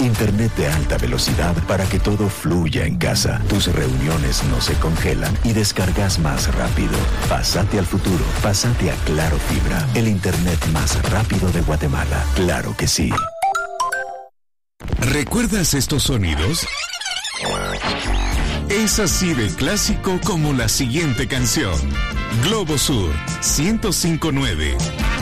Internet de alta velocidad para que todo fluya en casa. Tus reuniones no se congelan y descargas más rápido. Pásate al futuro. Pásate a Claro Fibra, el Internet más rápido de Guatemala. Claro que sí. ¿Recuerdas estos sonidos? Es así de clásico como la siguiente canción. Globo Sur 105.9.